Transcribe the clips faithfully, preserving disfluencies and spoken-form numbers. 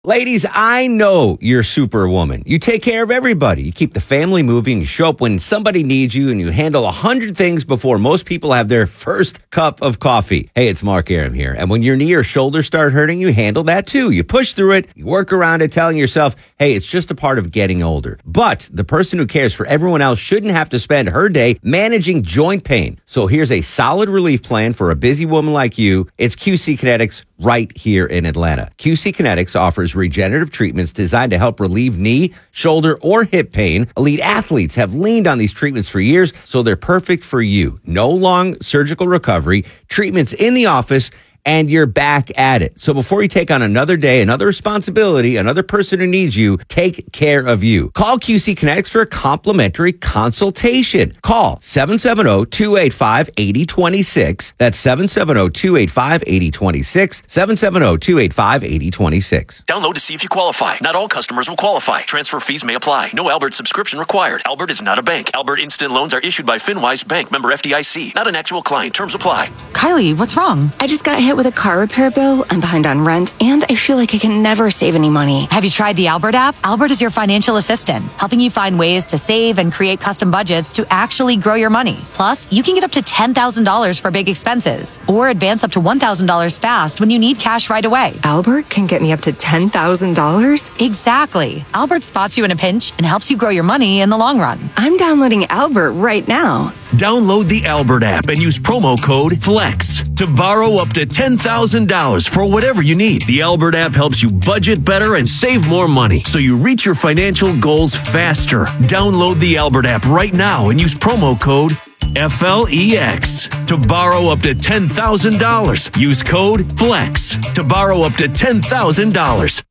Ladies, I know you're Superwoman. You take care of everybody. You keep the family moving. You show up when somebody needs you, and you handle a hundred things before most people have their first cup of coffee. Hey, it's Mark Aram here. And when your knee or shoulder start hurting, you handle that too. You push through it. You work around it, telling yourself, hey, it's just a part of getting older. But the person who cares for everyone else shouldn't have to spend her day managing joint pain. So here's a solid relief plan for a busy woman like you. It's Q C Kinetics right here in Atlanta. Q C Kinetics offers regenerative treatments designed to help relieve knee, shoulder, or hip pain. Elite athletes have leaned on these treatments for years, so they're perfect for you. No long surgical recovery, treatments in the office, and you're back at it. So before you take on another day, another responsibility, another person who needs you, take care of you. Call Q C Kinetics for a complimentary consultation. Call seven seven zero, two eight five, eight zero two six. That's seven seven zero, two eight five, eight zero two six. seven seven zero, two eight five, eight zero two six. Download to see if you qualify. Not all customers will qualify. Transfer fees may apply. No Albert subscription required. Albert is not a bank. Albert Instant Loans are issued by FinWise Bank, member F D I C. Not an actual client. Terms apply. Kylie, what's wrong? I just got hit with a car repair bill. I'm behind on rent, and I feel like I can never save any money. Have you tried the Albert app? Albert is your financial assistant, helping you find ways to save and create custom budgets to actually grow your money. Plus, you can get up to ten thousand dollars for big expenses, or advance up to one thousand dollars fast when you need cash right away. Albert can get me up to ten thousand dollars? Exactly. Albert spots you in a pinch and helps you grow your money in the long run. I'm downloading Albert right now. Download the Albert app and use promo code FLEX to borrow up to ten thousand dollars for whatever you need. The Albert app helps you budget better and save more money so you reach your financial goals faster. Download the Albert app right now and use promo code F L E X to borrow up to ten thousand dollars. Use code FLEX to borrow up to ten thousand dollars.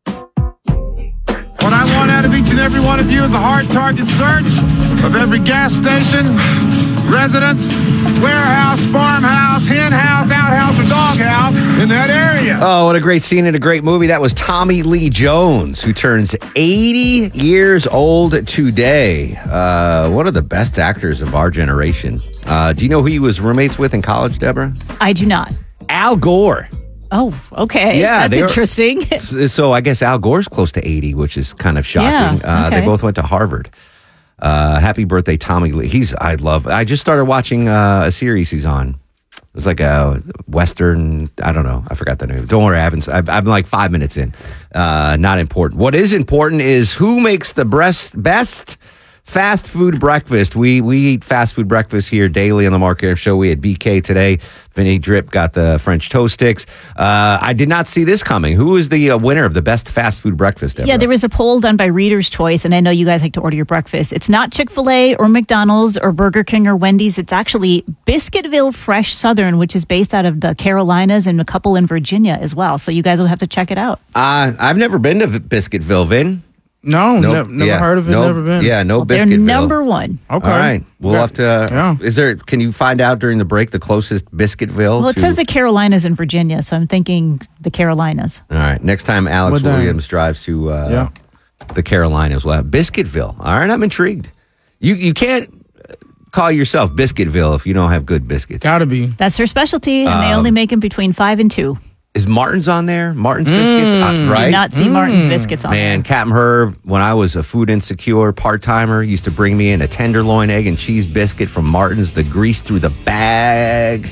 What I want out of each and every one of you is a hard target search of every gas station, residence, warehouse, farmhouse, hen house, outhouse, or doghouse in that area. Oh, what a great scene in a great movie. That was Tommy Lee Jones, who turns eighty years old today. Uh, one of the best actors of our generation. Uh, do you know who he was roommates with in college, Deborah? I do not. Al Gore. Oh, okay. Yeah, that's interesting. Are, so I guess Al Gore's close to eighty, which is kind of shocking. Yeah, uh, okay. They both went to Harvard. Uh, happy birthday, Tommy Lee. He's, I love, I just started watching uh, a series he's on. It was like a Western, I don't know. I forgot the name. Don't worry, I haven't, I've, I'm like five minutes in. Uh, not important. What is important is who makes the best, best fast food breakfast. We we eat fast food breakfast here daily on the Mark Aram Show. We had B K today. Vinny Drip got the French toast sticks. Uh, I did not see this coming. Who is the uh, winner of the best fast food breakfast ever? Yeah, there was a poll done by Reader's Choice, and I know you guys like to order your breakfast. It's not Chick-fil-A or McDonald's or Burger King or Wendy's. It's actually Biscuitville Fresh Southern, which is based out of the Carolinas and a couple in Virginia as well. So you guys will have to check it out. Uh, I've never been to Biscuitville, Vin. No, nope. ne- never yeah. heard of it, nope. never been. Yeah, no well, Biscuitville. They're number one. Okay. All right. We'll yeah. have to, yeah. is there, can you find out during the break the closest Biscuitville? Well, it to, says the Carolinas in Virginia, so I'm thinking the Carolinas. All right. Next time Alex Well, Williams drives to uh, yeah. the Carolinas, we'll have Biscuitville. All right. I'm intrigued. You, you can't call yourself Biscuitville if you don't have good biscuits. Gotta be. That's their specialty, and they Um, only make them between five and two. Is Martin's on there? Martin's Biscuits? Uh, right? Did not see Martin's Biscuits on Man, there. Captain Herb, when I was a food insecure part-timer, used to bring me in a tenderloin egg and cheese biscuit from Martin's, the grease through the bag.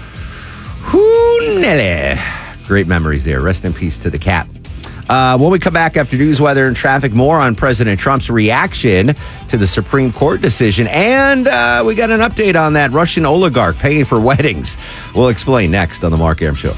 Whoo, Nelly. Great memories there. Rest in peace to the Cap. Uh, when we come back after news, weather, and traffic, more on President Trump's reaction to the Supreme Court decision. And uh, we got an update on that Russian oligarch paying for weddings. We'll explain next on The Mark Aram Show.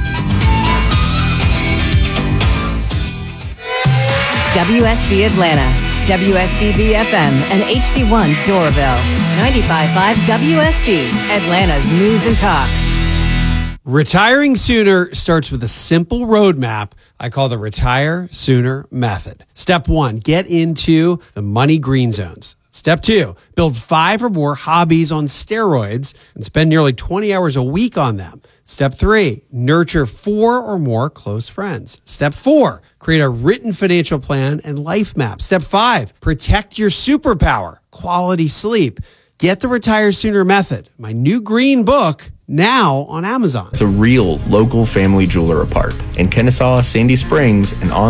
W S B Atlanta, W S B B F M, and H D one Doraville. ninety-five point five W S B, Atlanta's News and Talk. Retiring sooner starts with a simple roadmap I call the Retire Sooner Method. Step one, get into the money green zones. Step two, build five or more hobbies on steroids and spend nearly twenty hours a week on them. Step three, nurture four or more close friends. Step four, create a written financial plan and life map. Step five, protect your superpower, quality sleep. Get the Retire Sooner Method, my new green book, now on Amazon. It's a real local family jeweler apart. In Kennesaw, Sandy Springs, and on